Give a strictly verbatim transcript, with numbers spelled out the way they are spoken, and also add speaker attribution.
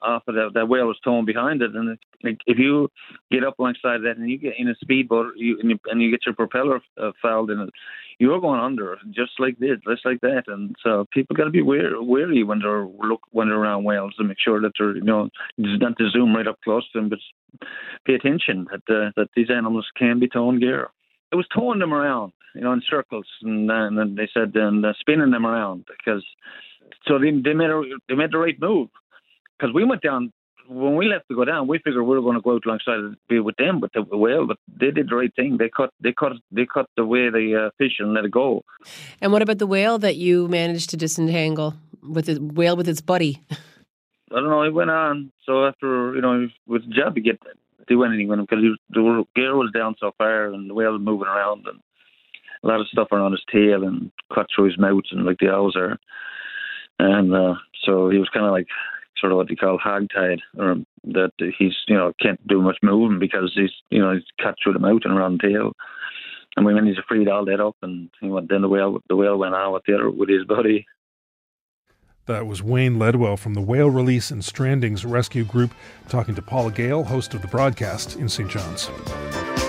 Speaker 1: off of that, that whale was towing behind it, and it, like, if you get up alongside that and you get in a speedboat, you and, you and you get your propeller uh, fouled in it, you're going under just like this, just like that. And so people got to be wary, wary when they're look when they're around whales to make sure that they're, you know, not to zoom right up close to them, but pay attention that uh, that these animals can be towing gear. It was towing them around, you know, in circles, and, uh, and then they said and uh, spinning them around because so they they made a, they made the right move because we went down when we left to go down. We figured we were going to go out alongside and be with them, with the whale, but they did the right thing. They cut they cut they cut the way the uh, fish and let it go.
Speaker 2: And what about the whale that you managed to disentangle with the whale with its buddy?
Speaker 1: I don't know. It went on. So after you know, with the job, you get. Do anything with him because the gear was down so far and the whale was moving around and a lot of stuff around his tail and cut through his mouth and like the owls are. And uh, so he was kind of like sort of what they call hog-tied, or that he's, you know, can't do much moving because he's, you know, he's cut through the mouth and around the tail. And we managed to free all that up, and he went, then the whale, the whale went on with the other, with his buddy.
Speaker 3: That was Wayne Ledwell from the Whale Release and Strandings Rescue Group talking to Paula Gale, host of the broadcast in Saint John's.